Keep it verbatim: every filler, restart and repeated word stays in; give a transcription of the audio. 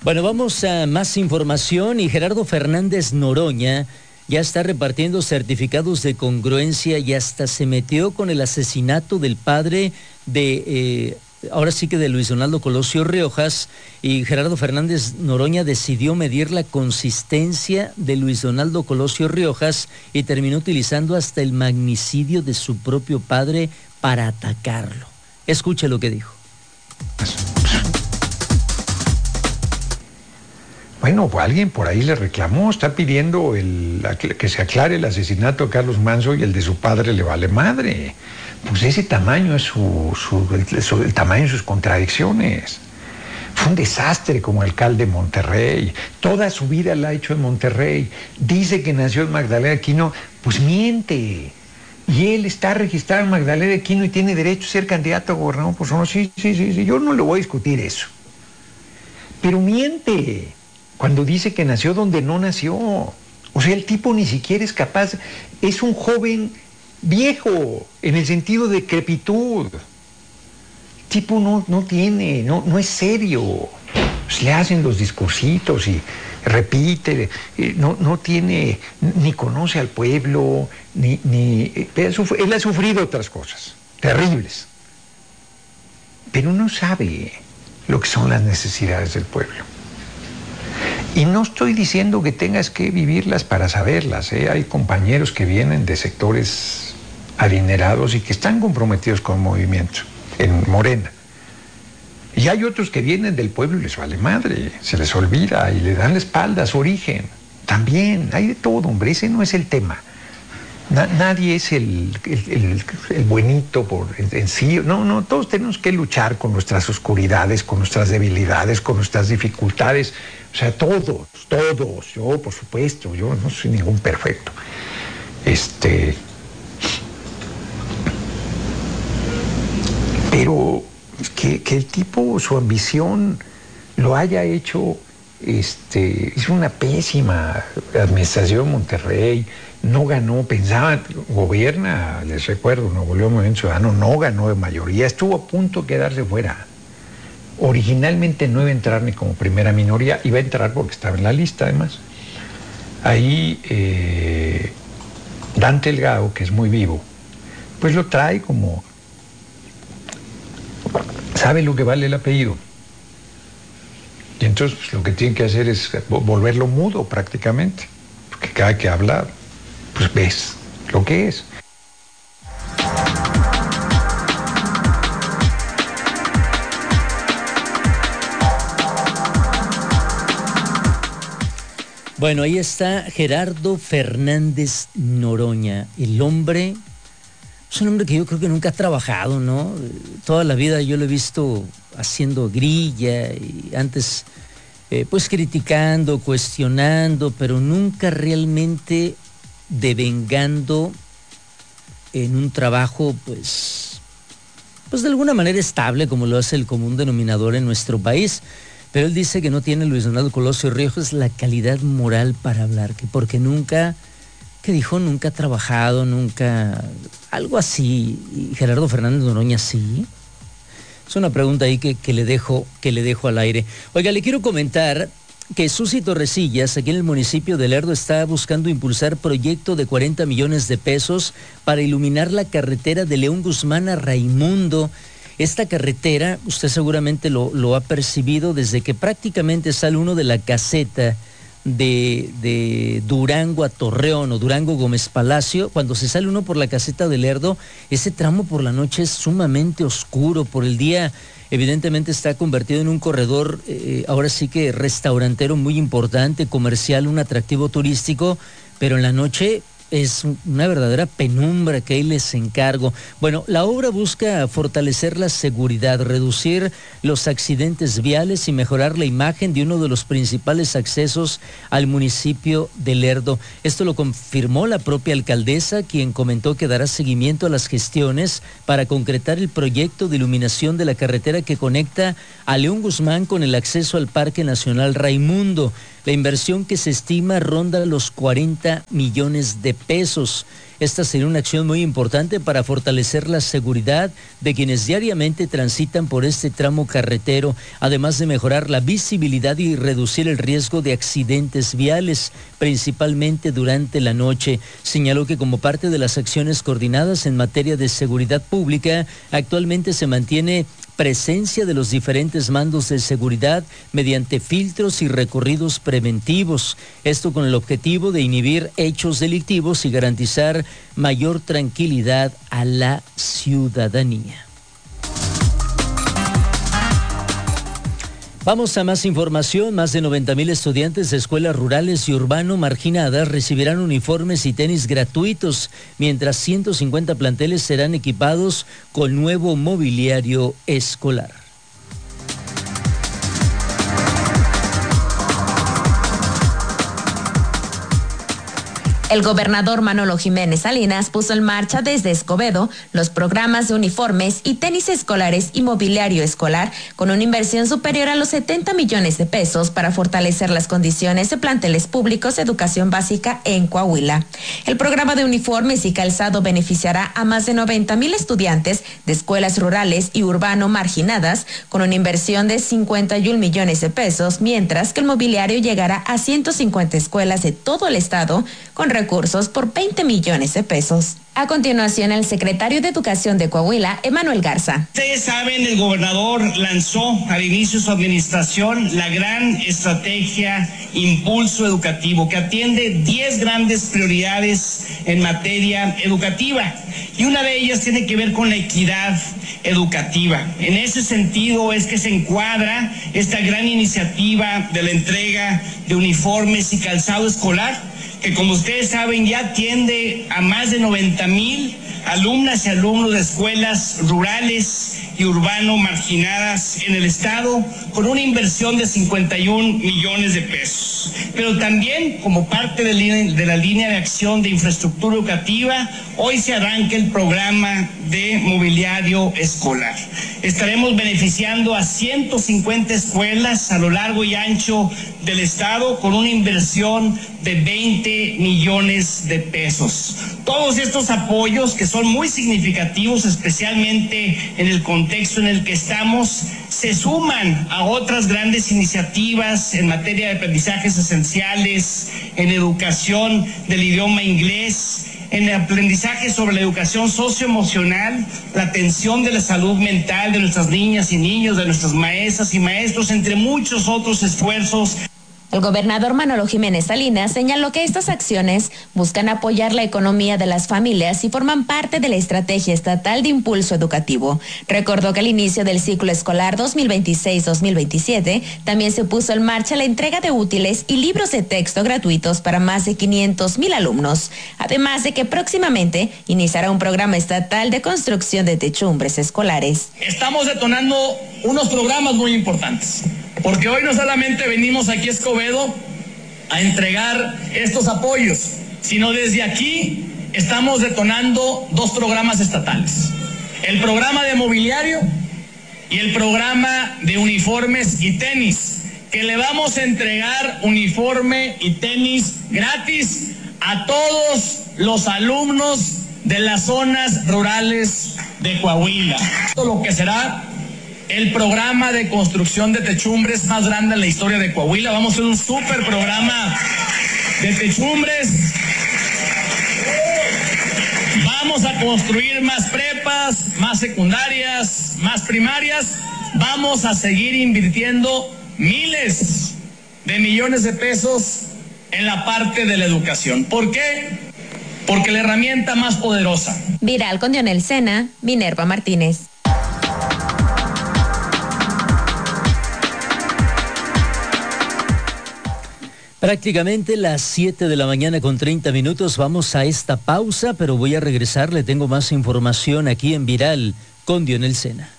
Bueno, vamos a más información y Gerardo Fernández Noroña ya está repartiendo certificados de congruencia y hasta se metió con el asesinato del padre de, eh, ahora sí que de Luis Donaldo Colosio Riojas, y Gerardo Fernández Noroña decidió medir la consistencia de Luis Donaldo Colosio Riojas y terminó utilizando hasta el magnicidio de su propio padre para atacarlo. Escuche lo que dijo. Bueno, pues alguien por ahí le reclamó, está pidiendo el, que se aclare el asesinato de Carlos Manzo y el de su padre le vale madre. Pues ese tamaño es su, su, el, su, el tamaño de sus contradicciones. Fue un desastre como alcalde de Monterrey, toda su vida la ha hecho en Monterrey, dice que nació en Magdalena de Quino, pues miente. Y él está registrado en Magdalena de Quino y tiene derecho a ser candidato a gobernador. Pues no, sí, sí, sí, sí, yo no le voy a discutir eso. Pero miente cuando dice que nació donde no nació. O sea, el tipo ni siquiera es capaz, es un joven viejo, en el sentido de decrepitud. El tipo no, no tiene, no, no es serio. Pues le hacen los discursitos y repite, no, no tiene, ni conoce al pueblo, ni, ni él ha sufrido otras cosas terribles, pero no sabe lo que son las necesidades del pueblo. Y no estoy diciendo que tengas que vivirlas para saberlas, ¿eh? Hay compañeros que vienen de sectores adinerados y que están comprometidos con el movimiento, en Morena. Y hay otros que vienen del pueblo y les vale madre, se les olvida y le dan la espalda a su origen. También, hay de todo, hombre, ese no es el tema. Na, nadie es el, el, el, el buenito por, en, en sí. No, no, todos tenemos que luchar con nuestras oscuridades, con nuestras debilidades, con nuestras dificultades. O sea, todos, todos. Yo, por supuesto, yo no soy ningún perfecto. Este... Pero que, que el tipo, su ambición, lo haya hecho, este, hizo una pésima administración en Monterrey, no ganó, pensaba, gobierna, les recuerdo, Nuevo León Movimiento Ciudadano, no ganó de mayoría, estuvo a punto de quedarse fuera. Originalmente no iba a entrar ni como primera minoría, iba a entrar porque estaba en la lista además. Ahí eh, Dante Delgado, que es muy vivo, pues lo trae como... sabe lo que vale el apellido. Y entonces pues, lo que tiene que hacer es volverlo mudo prácticamente, porque cada que habla, pues ves lo que es. Bueno, ahí está Gerardo Fernández Noroña, el hombre... Es un hombre que yo creo que nunca ha trabajado, ¿no? Toda la vida yo lo he visto haciendo grilla y antes eh, pues criticando, cuestionando, pero nunca realmente devengando en un trabajo pues, pues de alguna manera estable, como lo hace el común denominador en nuestro país. Pero él dice que no tiene Luis Donaldo Colosio Riojas la calidad moral para hablar, que porque nunca... que dijo, nunca ha trabajado, nunca, algo así. Y Gerardo Fernández Noroña, sí. Es una pregunta ahí que, que, le dejo, que le dejo al aire. Oiga, le quiero comentar que Susi Torrecillas, aquí en el municipio de Lerdo, está buscando impulsar proyecto de cuarenta millones de pesos para iluminar la carretera de León Guzmán a Raimundo. Esta carretera, usted seguramente lo, lo ha percibido desde que prácticamente sale uno de la caseta De, de Durango a Torreón o Durango Gómez Palacio. Cuando se sale uno por la caseta de Lerdo, ese tramo por la noche es sumamente oscuro. Por el día evidentemente está convertido en un corredor, eh, ahora sí que restaurantero muy importante, comercial, un atractivo turístico, pero en la noche es una verdadera penumbra que ahí les encargo. Bueno, la obra busca fortalecer la seguridad, reducir los accidentes viales y mejorar la imagen de uno de los principales accesos al municipio de Lerdo. Esto lo confirmó la propia alcaldesa, quien comentó que dará seguimiento a las gestiones para concretar el proyecto de iluminación de la carretera que conecta a León Guzmán con el acceso al Parque Nacional Raimundo. La inversión que se estima ronda los cuarenta millones de pesos. Esta sería una acción muy importante para fortalecer la seguridad de quienes diariamente transitan por este tramo carretero, además de mejorar la visibilidad y reducir el riesgo de accidentes viales, principalmente durante la noche. Señaló que como parte de las acciones coordinadas en materia de seguridad pública, actualmente se mantiene presencia de los diferentes mandos de seguridad mediante filtros y recorridos preventivos. Esto con el objetivo de inhibir hechos delictivos y garantizar mayor tranquilidad a la ciudadanía. Vamos a más información. Más de noventa mil estudiantes de escuelas rurales y urbano marginadas recibirán uniformes y tenis gratuitos, mientras ciento cincuenta planteles serán equipados con nuevo mobiliario escolar. El gobernador Manolo Jiménez Salinas puso en marcha desde Escobedo los programas de uniformes y tenis escolares y mobiliario escolar con una inversión superior a los setenta millones de pesos para fortalecer las condiciones de planteles públicos de educación básica en Coahuila. El programa de uniformes y calzado beneficiará a más de noventa mil estudiantes de escuelas rurales y urbano marginadas con una inversión de cincuenta y un millones de pesos, mientras que el mobiliario llegará a ciento cincuenta escuelas de todo el estado con recursos por veinte millones de pesos. A continuación, el secretario de Educación de Coahuila, Emanuel Garza. Ustedes saben, el gobernador lanzó al inicio de su administración la gran estrategia Impulso Educativo, que atiende diez grandes prioridades en materia educativa. Y una de ellas tiene que ver con la equidad educativa. En ese sentido es que se encuadra esta gran iniciativa de la entrega de uniformes y calzado escolar, que como ustedes saben ya atiende a más de noventa mil alumnas y alumnos de escuelas rurales y urbano marginadas en el estado, con una inversión de cincuenta y un millones de pesos. Pero también, como parte de, de la línea de acción de infraestructura educativa, hoy se arranca el programa de mobiliario escolar. Estaremos beneficiando a ciento cincuenta escuelas a lo largo y ancho del estado con una inversión de veinte millones de pesos. Todos estos apoyos, que son muy significativos, especialmente en el contexto en el que estamos, se suman a otras grandes iniciativas en materia de aprendizajes esenciales, en educación del idioma inglés, en el aprendizaje sobre la educación socioemocional, la atención de la salud mental de nuestras niñas y niños, de nuestras maestras y maestros, entre muchos otros esfuerzos. El gobernador Manolo Jiménez Salinas señaló que estas acciones buscan apoyar la economía de las familias y forman parte de la estrategia estatal de impulso educativo. Recordó que al inicio del ciclo escolar dos mil veintiséis dos mil veintisiete también se puso en marcha la entrega de útiles y libros de texto gratuitos para más de quinientos mil alumnos, además de que próximamente iniciará un programa estatal de construcción de techumbres escolares. Estamos detonando unos programas muy importantes, porque hoy no solamente venimos aquí a Escobedo a entregar estos apoyos, sino desde aquí estamos detonando dos programas estatales: el programa de mobiliario y el programa de uniformes y tenis, que le vamos a entregar uniforme y tenis gratis a todos los alumnos de las zonas rurales de Coahuila. Todo lo que será el programa de construcción de techumbres más grande en la historia de Coahuila. Vamos a hacer un súper programa de techumbres. Vamos a construir más prepas, más secundarias, más primarias. Vamos a seguir invirtiendo miles de millones de pesos en la parte de la educación. ¿Por qué? Porque la herramienta más poderosa. Viral con Dionel Sena, Minerva Martínez. Prácticamente las siete de la mañana con treinta minutos. Vamos a esta pausa, pero voy a regresar. Le tengo más información aquí en Viral con Dionel Sena.